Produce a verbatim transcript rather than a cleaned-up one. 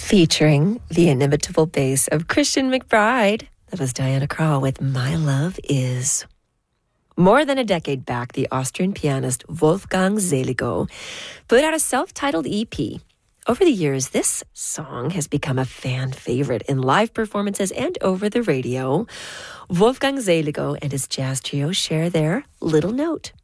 Featuring the inimitable bass of Christian McBride. That was Diana Krall with My Love Is. More than a decade back, the Austrian pianist Wolfgang Seligo put out a self-titled E P. Over the years, this song has become a fan favorite in live performances and over the radio. Wolfgang Seligo and his jazz trio share their little note.